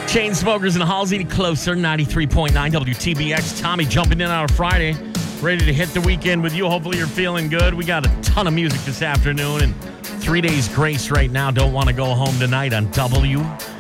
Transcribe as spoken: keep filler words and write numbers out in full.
Chainsmokers and Halsey closer, ninety-three point nine W T B X. Tommy jumping in on a Friday, ready to hit the weekend with you. Hopefully you're feeling good. We got a ton of music this afternoon and three days grace right now. Don't want to go home tonight on W